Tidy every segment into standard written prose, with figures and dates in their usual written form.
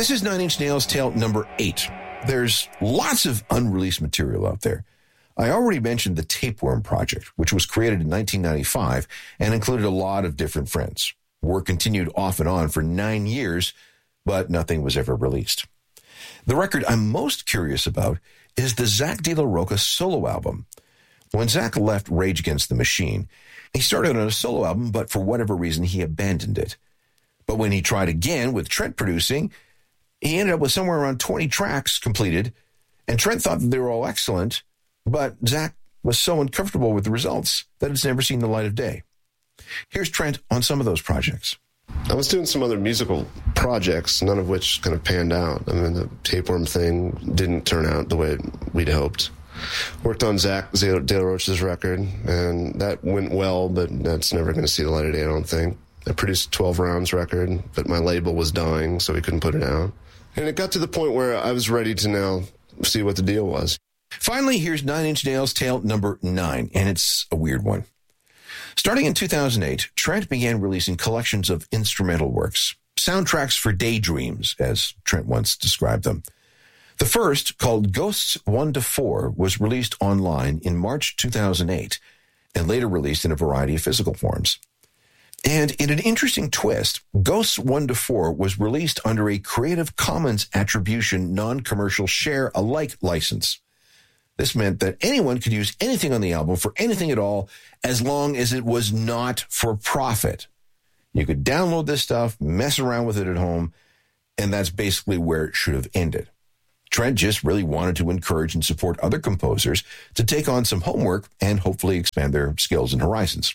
This is Nine Inch Nails' Tale number 8. There's lots of unreleased material out there. I already mentioned the Tapeworm Project, which was created in 1995 and included a lot of different friends. Work continued off and on for 9 years, but nothing was ever released. The record I'm most curious about is the Zack de la Rocha solo album. When Zack left Rage Against the Machine, he started on a solo album, but for whatever reason, he abandoned it. But when he tried again with Trent producing, he ended up with somewhere around 20 tracks completed, and Trent thought that they were all excellent, but Zack was so uncomfortable with the results that it's never seen the light of day. Here's Trent on some of those projects. I was doing some other musical projects, none of which kind of panned out. I mean, the Tapeworm thing didn't turn out the way we'd hoped. Worked on Zack de la Rocha's record, and that went well, but that's never going to see the light of day, I don't think. I produced 12 Rounds record, but my label was dying, so we couldn't put it out. And it got to the point where I was ready to now see what the deal was. Finally, here's Nine Inch Nails' Tale number 9, and it's a weird one. Starting in 2008, Trent began releasing collections of instrumental works, soundtracks for daydreams, as Trent once described them. The first, called Ghosts 1 to 4, was released online in March 2008 and later released in a variety of physical forms. And in an interesting twist, Ghosts 1 to 4 was released under a Creative Commons Attribution Non-Commercial Share Alike license. This meant that anyone could use anything on the album for anything at all, as long as it was not for profit. You could download this stuff, mess around with it at home, and that's basically where it should have ended. Trent just really wanted to encourage and support other composers to take on some homework and hopefully expand their skills and horizons.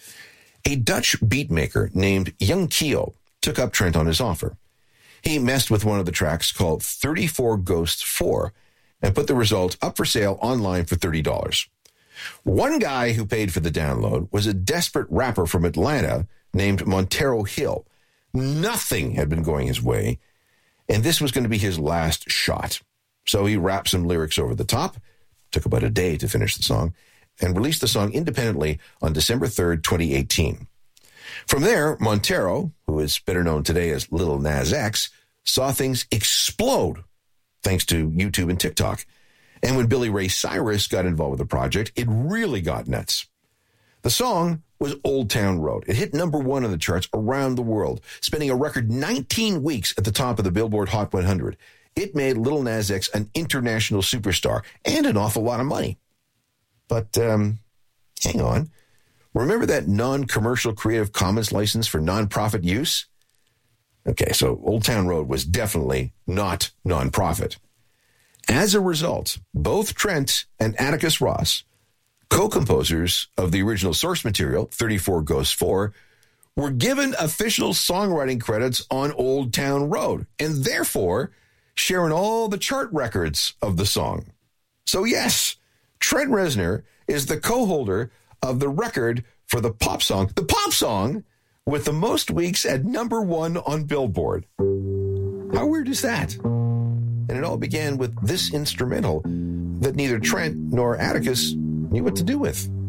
A Dutch beatmaker named Young Keo took up Trent on his offer. He messed with one of the tracks called 34 Ghosts 4 and put the result up for sale online for $30. One guy who paid for the download was a desperate rapper from Atlanta named Montero Hill. Nothing had been going his way, and this was going to be his last shot. So he rapped some lyrics over the top, took about a day to finish the song, and released the song independently on December 3rd, 2018. From there, Montero, who is better known today as Lil Nas X, saw things explode thanks to YouTube and TikTok. And when Billy Ray Cyrus got involved with the project, it really got nuts. The song was Old Town Road. It hit number 1 on the charts around the world, spending a record 19 weeks at the top of the Billboard Hot 100. It made Lil Nas X an international superstar and an awful lot of money. But hang on. Remember that non-commercial Creative Commons license for non-profit use? Okay, so Old Town Road was definitely not non-profit. As a result, both Trent and Atticus Ross, co-composers of the original source material, 34 Ghosts 4, were given official songwriting credits on Old Town Road, and therefore sharing all the chart records of the song. So yes, Trent Reznor is the co-holder of the record for the pop song with the most weeks at number 1 on Billboard. How weird is that? And it all began with this instrumental that neither Trent nor Atticus knew what to do with.